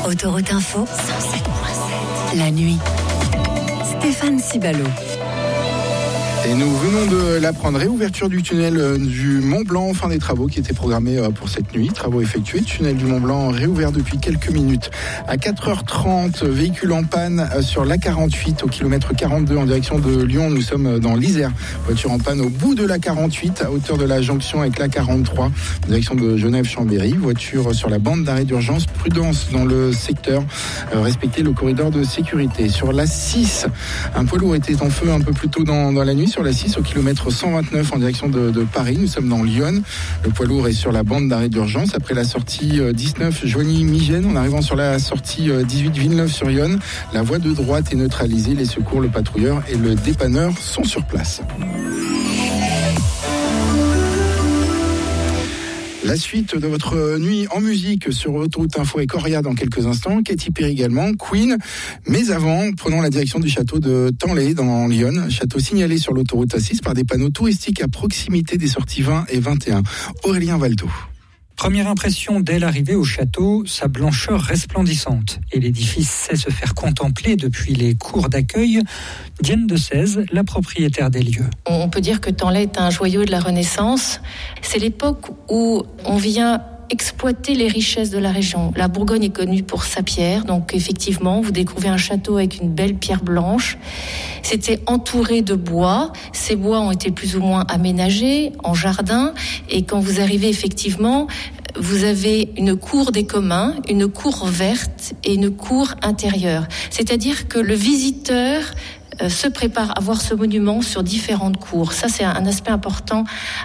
Autoroute Info, 107.7. La nuit. Stéphane Cibalo. Et nous venons de l'apprendre, réouverture du tunnel du Mont-Blanc, fin des travaux qui étaient programmés pour cette nuit. Travaux effectués, tunnel du Mont-Blanc réouvert depuis quelques minutes. À 4h30, véhicule en panne sur l'A48 au kilomètre 42 en direction de Lyon. Nous sommes dans l'Isère. Voiture en panne au bout de l'A48 à hauteur de la jonction avec l'A43 en direction de Genève-Chambéry. Voiture sur la bande d'arrêt d'urgence. Prudence dans le secteur. Respectez le corridor de sécurité. Sur l'A6, un poids lourd était en feu un peu plus tôt dans la nuit. Sur la 6 au kilomètre 129 en direction de Paris. Nous sommes dans Lyon. Le poids lourd est sur la bande d'arrêt d'urgence. Après la sortie 19 Joigny-Migène, en arrivant sur la sortie 18 Villeneuve-sur-Yonne, la voie de droite est neutralisée. Les secours, le patrouilleur et le dépanneur sont sur place. La suite de votre nuit en musique sur Autoroute Info et Coria dans quelques instants. Katy Perry également, Queen. Mais avant, prenons la direction du château de Tanlay dans Lyon. Château signalé sur l'autoroute A6 par des panneaux touristiques à proximité des sorties 20 et 21. Aurélien Valto. Première impression dès l'arrivée au château, sa blancheur resplendissante. Et l'édifice sait se faire contempler depuis les cours d'accueil. Diane de Sèze, la propriétaire des lieux. On peut dire que Tanlay est un joyau de la Renaissance. C'est l'époque où on vient exploiter les richesses de la région. La Bourgogne est connue pour sa pierre, donc effectivement, vous découvrez un château avec une belle pierre blanche. C'était entouré de bois. Ces bois ont été plus ou moins aménagés en jardin. Et quand vous arrivez, effectivement, vous avez une cour des communs, une cour verte et une cour intérieure. C'est-à-dire que le visiteur se prépare à voir ce monument sur différentes cours. Ça, c'est un aspect important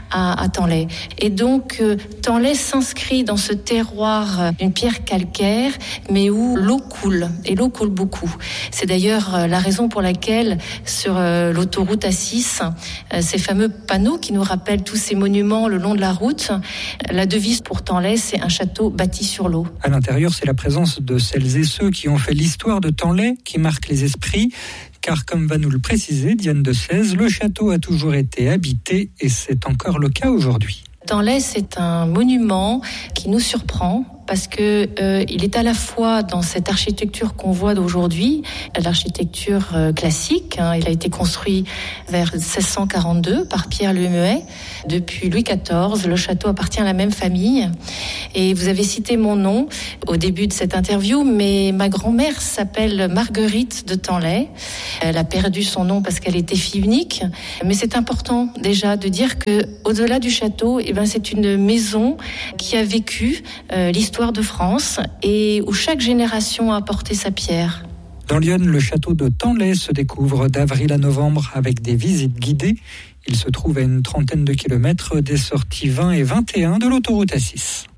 à Tanlay. Et donc, Tanlay s'inscrit dans ce terroir d'une pierre calcaire, mais où l'eau coule, et l'eau coule beaucoup. C'est d'ailleurs la raison pour laquelle, sur l'autoroute A6, ces fameux panneaux qui nous rappellent tous ces monuments le long de la route, la devise pour Tanlay, c'est un château bâti sur l'eau. À l'intérieur, c'est la présence de celles et ceux qui ont fait l'histoire de Tanlay qui marque les esprits. Car comme va nous le préciser Diane de Sèze, le château a toujours été habité et c'est encore le cas aujourd'hui. Tanlay, c'est un monument qui nous surprend parce que il est à la fois dans cette architecture qu'on voit d'aujourd'hui, l'architecture classique. Il a été construit vers 1642 par Pierre Le Muet. Depuis Louis XIV, le château appartient à la même famille. Et vous avez cité mon nom au début de cette interview, mais ma grand-mère s'appelle Marguerite de Tanlay. Elle a perdu son nom parce qu'elle était fille unique. Mais c'est important déjà de dire que au-delà du château, c'est une maison qui a vécu l'histoire de France et où chaque génération a apporté sa pierre. Dans Lyon, le château de Tanlay se découvre d'avril à novembre avec des visites guidées. Il se trouve à une trentaine de kilomètres des sorties 20 et 21 de l'autoroute A6.